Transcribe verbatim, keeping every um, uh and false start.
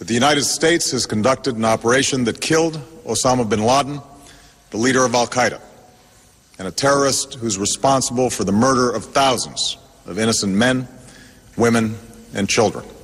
the United States has conducted an operation that killed Osama bin Laden, the leader of Al-Qaeda, and a terrorist who's responsible for the murder of thousands of innocent men, women, and children.